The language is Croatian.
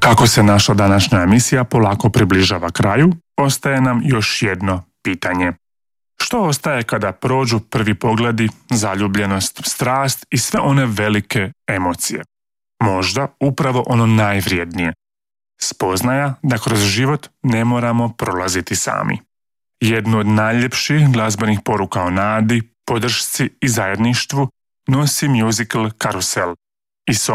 Kako se naša današnja emisija polako približava kraju, ostaje nam još jedno pitanje. Što ostaje kada prođu prvi pogledi, zaljubljenost, strast i sve one velike emocije? Možda upravo ono najvrijednije. Spoznaja da kroz život ne moramo prolaziti sami. Jednu od najljepših glazbenih poruka o nadi, podršci i zajedništvu nosi musical Karusel. I s